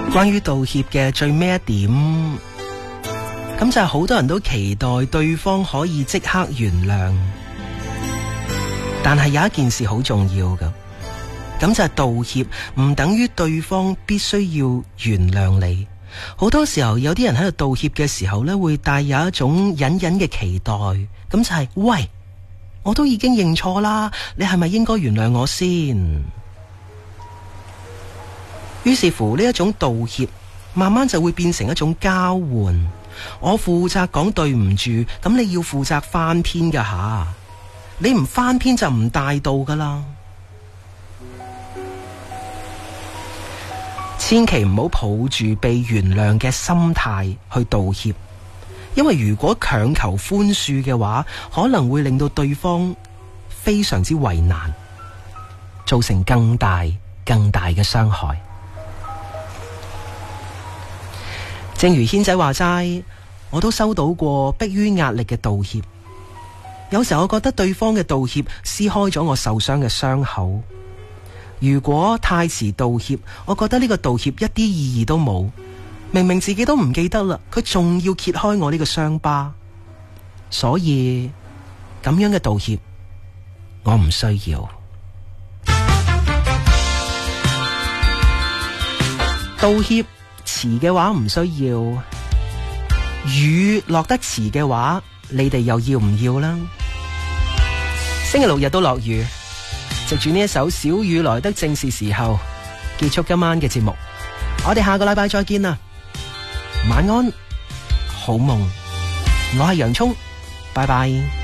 關於道歉嘅最尾一點，咁就係好多人都期待對方可以即刻原諒，但係有一件事好重要㗎，咁就係道歉唔等於對方必須要原諒你。好多時候有啲人喺度道歉嘅時候呢，會帶有一種隱隱嘅期待，咁就係喂，我都已經認錯啦，你係咪應該原諒我先？於是乎呢一種道歉慢慢就會變成一種交換，我負責講對唔住，咁你要負責翻篇㗎吓，你唔翻篇就唔大度㗎啦。千祈唔好抱住被原諒嘅心態去道歉，因為如果強求寬恕嘅話，可能會令到對方非常之為難，造成更大嘅傷害。正如軒仔話齋，我都收到過迫於壓力嘅道歉。有時候我覺得對方嘅道歉撕開咗我受傷嘅傷口。如果太遲道歉，我覺得呢個道歉一啲意義都冇。明明自己都唔記得啦，佢仲要揭開我呢個傷疤。所以咁樣嘅道歉，我唔需要。道歉遲嘅話唔需要，雨落得遲嘅話，你哋又要唔要啦？星期六日都落雨，藉住呢一首小雨來得正是時候，結束今晚嘅節目。我哋下個禮拜再見啦，晚安，好夢。我係洋蔥，拜拜。